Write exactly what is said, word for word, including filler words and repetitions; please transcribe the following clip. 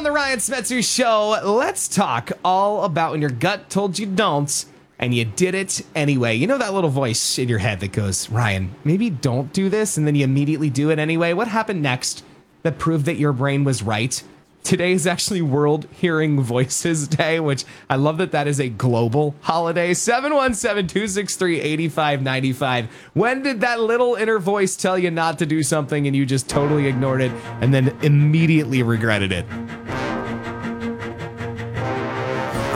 on the Ryan Smetzer Show. Let's talk all about when your gut told you don't, and you did it anyway. You know that little voice in your head that goes, Ryan, maybe don't do this, and then you immediately do it anyway. What happened next that proved that your brain was right? Today is actually World Hearing Voices Day, which I love that that is a global holiday. seven one seven, two six three, eight five nine five. When did that little inner voice tell you not to do something and you just totally ignored it and then immediately regretted it?